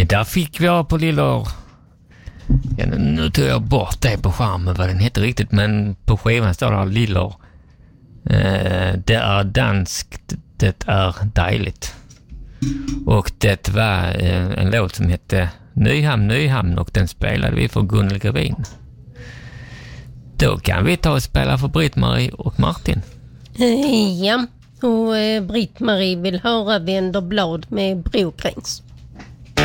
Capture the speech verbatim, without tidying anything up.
Ja, där fick vi på Lillor. Ja, nu tog jag bort det på skärmen vad den heter riktigt, men på skivan står det Lillor. Eh, det är danskt, det är dejligt. Och det var eh, en låt som hette Nyhamn, Nyhamn, och den spelade vi för Gunnel Grevin. Då kan vi ta och spela för Britt-Marie och Martin. Ja, och eh, Britt-Marie vill höra Vänder blad med Brokräns.